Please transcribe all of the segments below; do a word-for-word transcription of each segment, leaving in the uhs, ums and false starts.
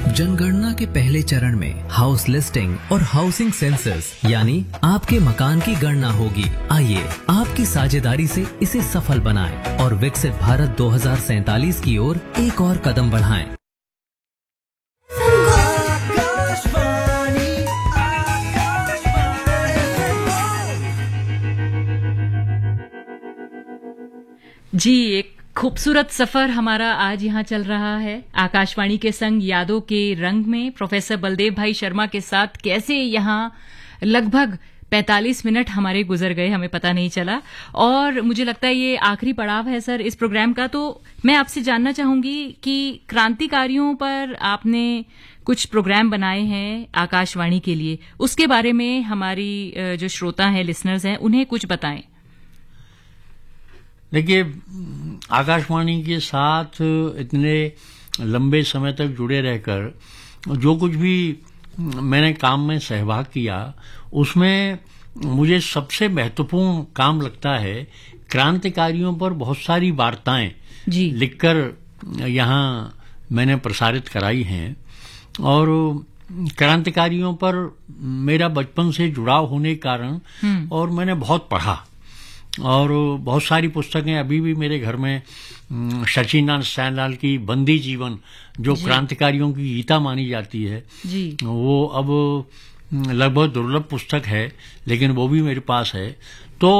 जनगणना के पहले चरण में हाउस लिस्टिंग और हाउसिंग सेंसस यानी आपके मकान की गणना होगी। आइए आपकी साझेदारी से इसे सफल बनाएं और विकसित भारत दो हज़ार सैंतालीस की ओर एक और कदम बढ़ाएं। जी, एक खूबसूरत सफर हमारा आज यहाँ चल रहा है आकाशवाणी के संग यादों के रंग में। प्रोफेसर बलदेव भाई शर्मा के साथ कैसे यहाँ लगभग पैंतालीस मिनट हमारे गुजर गए, हमें पता नहीं चला। और मुझे लगता है ये आखिरी पड़ाव है सर इस प्रोग्राम का। तो मैं आपसे जानना चाहूंगी कि क्रांतिकारियों पर आपने कुछ प्रोग्राम बनाए हैं आकाशवाणी के लिए, उसके बारे में हमारी जो श्रोता हैं, लिसनर्स हैं, उन्हें कुछ बताएं। देखिए, आकाशवाणी के साथ इतने लंबे समय तक जुड़े रहकर जो कुछ भी मैंने काम में सहभाग किया, उसमें मुझे सबसे महत्वपूर्ण काम लगता है क्रांतिकारियों पर बहुत सारी वार्ताएं लिखकर यहाँ मैंने प्रसारित कराई हैं। और क्रांतिकारियों पर मेरा बचपन से जुड़ाव होने के कारण और मैंने बहुत पढ़ा और बहुत सारी पुस्तकें अभी भी मेरे घर में, शचीनाथ सैनलाल की बंदी जीवन जो क्रांतिकारियों की गीता मानी जाती है जी। वो अब लगभग दुर्लभ पुस्तक है, लेकिन वो भी मेरे पास है। तो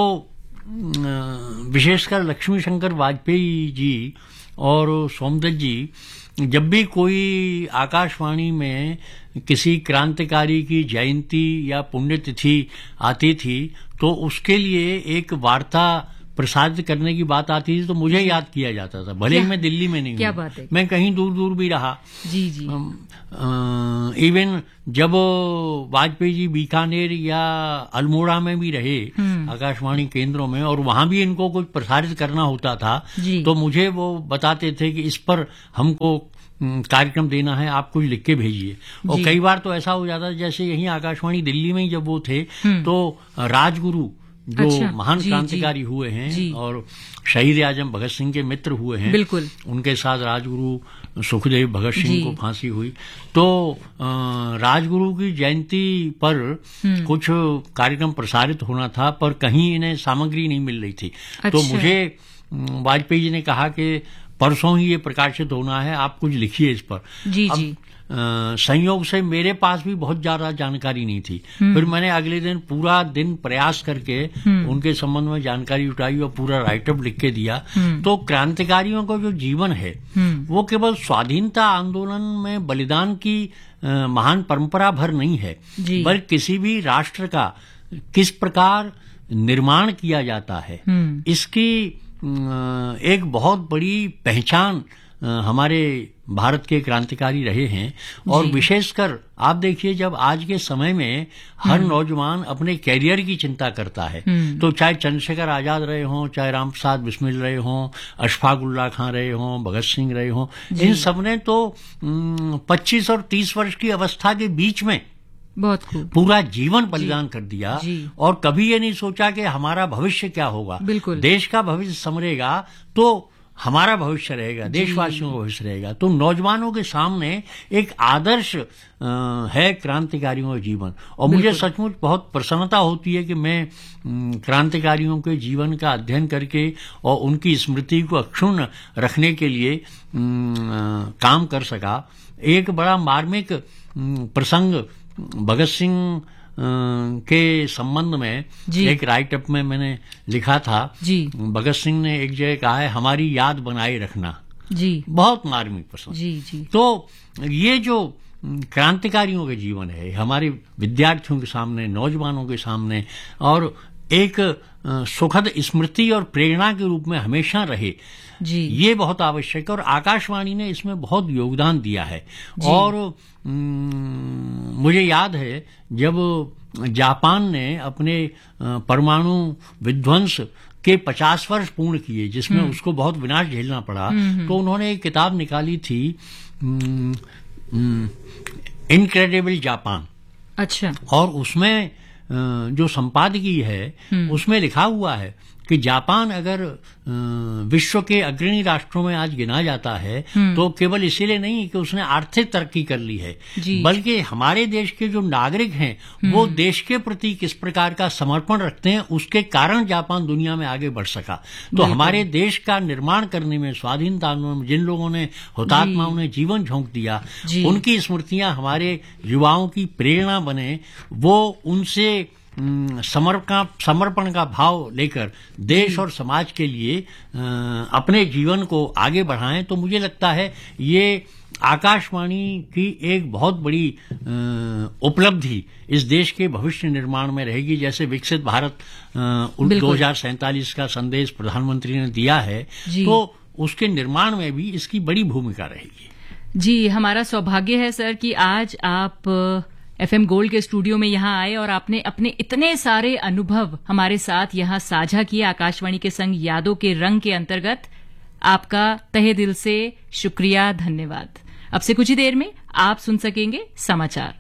विशेषकर लक्ष्मी शंकर वाजपेयी जी और सोमदत्त जी जब भी कोई आकाशवाणी में किसी क्रांतिकारी की जयंती या पुण्यतिथि आती थी तो उसके लिए एक वार्ता प्रसारित करने की बात आती थी तो मुझे याद किया जाता था, भले ही मैं दिल्ली में नहीं क्या हूँ, बात है? मैं मैं कहीं दूर दूर भी रहा जी जी। इवन जब वाजपेयी जी बीकानेर या अल्मोड़ा में भी रहे आकाशवाणी केंद्रों में, और वहां भी इनको कुछ प्रसारित करना होता था तो मुझे वो बताते थे कि इस पर हमको कार्यक्रम देना है, आप कुछ लिख के भेजिए। और कई बार तो ऐसा हो जाता, जैसे यहीं आकाशवाणी दिल्ली में ही जब वो थे तो राजगुरु जो अच्छा, महान क्रांतिकारी हुए हैं और शहीद आजम भगत सिंह के मित्र हुए हैं, बिल्कुल उनके साथ राजगुरु सुखदेव भगत सिंह को फांसी हुई, तो राजगुरु की जयंती पर कुछ कार्यक्रम प्रसारित होना था पर कहीं इन्हें सामग्री नहीं मिल रही थी। अच्छा। तो मुझे वाजपेयी जी ने कहा कि परसों ही ये प्रकाशित होना है, आप कुछ लिखिए इस पर। जी अब, जी आ, संयोग से मेरे पास भी बहुत ज्यादा जानकारी नहीं थी, फिर मैंने अगले दिन पूरा दिन प्रयास करके उनके संबंध में जानकारी उठाई और पूरा राइटअप लिख के दिया। तो क्रांतिकारियों का जो जीवन है वो केवल स्वाधीनता आंदोलन में बलिदान की आ, महान परंपरा भर नहीं है, बल्कि किसी भी राष्ट्र का किस प्रकार निर्माण किया जाता है इसकी एक बहुत बड़ी पहचान हमारे भारत के क्रांतिकारी रहे हैं। और विशेषकर आप देखिए, जब आज के समय में हर नौजवान अपने कैरियर की चिंता करता है, तो चाहे चंद्रशेखर आजाद रहे हों, चाहे राम प्रसाद बिस्मिल रहे हों, अशफाक उल्लाह खां रहे हों, भगत सिंह रहे हों, इन सबने तो पच्चीस और तीस वर्ष की अवस्था के बीच में बहुत पूरा जीवन बलिदान कर दिया और कभी ये नहीं सोचा कि हमारा भविष्य क्या होगा, देश का भविष्य संवरेगा तो हमारा भविष्य रहेगा, देशवासियों का भविष्य रहेगा। तो नौजवानों के सामने एक आदर्श है क्रांतिकारियों का जीवन, और मुझे सचमुच बहुत प्रसन्नता होती है कि मैं क्रांतिकारियों के जीवन का अध्ययन करके और उनकी स्मृति को अक्षुण्ण रखने के लिए काम कर सका। एक बड़ा मार्मिक प्रसंग भगत सिंह के संबंध में एक राइटअप में मैंने लिखा था। भगत सिंह ने एक जगह कहा है, हमारी याद बनाए रखना। जी, बहुत मार्मिक प्रसंग। जी जी। तो ये जो क्रांतिकारियों के जीवन है हमारे विद्यार्थियों के सामने, नौजवानों के सामने, और एक सुखद स्मृति और प्रेरणा के रूप में हमेशा रहे, जी, ये बहुत आवश्यक है। और आकाशवाणी ने इसमें बहुत योगदान दिया है। और मुझे याद है जब जापान ने अपने परमाणु विध्वंस के पचास वर्ष पूर्ण किए, जिसमें उसको बहुत विनाश झेलना पड़ा, तो उन्होंने एक किताब निकाली थी, इनक्रेडिबल जापान। अच्छा। और उसमें जो संपादकीय है उसमें लिखा हुआ है कि जापान अगर विश्व के अग्रणी राष्ट्रों में आज गिना जाता है तो केवल इसीलिए नहीं कि उसने आर्थिक तरक्की कर ली है, बल्कि हमारे देश के जो नागरिक हैं वो देश के प्रति किस प्रकार का समर्पण रखते हैं, उसके कारण जापान दुनिया में आगे बढ़ सका। तो हमारे देश का निर्माण करने में, स्वाधीनता में जिन लोगों ने, हुतात्माओं ने जीवन झोंक दिया, उनकी स्मृतियां हमारे युवाओं की प्रेरणा बने, वो उनसे समर्पण समर्पण का भाव लेकर देश और समाज के लिए अपने जीवन को आगे बढ़ाएं। तो मुझे लगता है ये आकाशवाणी की एक बहुत बड़ी उपलब्धि इस देश के भविष्य निर्माण में रहेगी। जैसे विकसित भारत दो हजार सैंतालीस का संदेश प्रधानमंत्री ने दिया है, तो उसके निर्माण में भी इसकी बड़ी भूमिका रहेगी। जी, हमारा सौभाग्य है सर कि आज आप एफएम गोल्ड के स्टूडियो में यहाँ आए और आपने अपने इतने सारे अनुभव हमारे साथ यहाँ साझा किए आकाशवाणी के संग यादों के रंग के अंतर्गत। आपका तहे दिल से शुक्रिया, धन्यवाद। अब से कुछ ही देर में आप सुन सकेंगे समाचार।